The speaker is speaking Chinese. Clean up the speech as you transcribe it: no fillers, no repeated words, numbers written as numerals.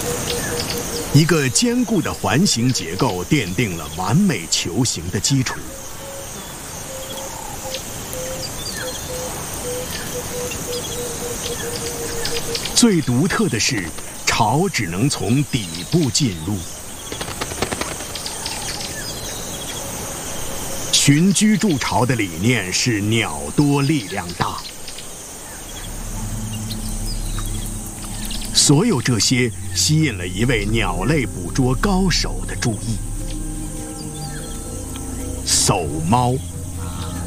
一个坚固的环形结构奠定了完美球形的基础。最独特的是，巢只能从底部进入。群居筑巢的理念是鸟多力量大。所有这些吸引了一位鸟类捕捉高手的注意——叟猫。